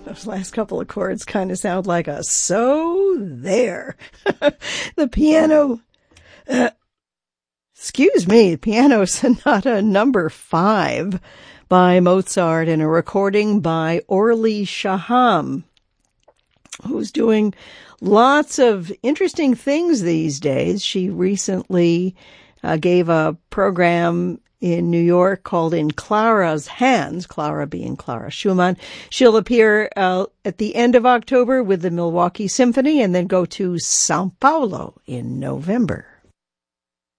Those last couple of chords kind of sound like a "so there." The piano, Piano Sonata number 5 by Mozart, and a recording by Orly Shaham, who's doing lots of interesting things these days. She recently gave a program in New York called In Clara's Hands, Clara being Clara Schumann. She'll appear at the end of October with the Milwaukee Symphony and then go to Sao Paulo in November.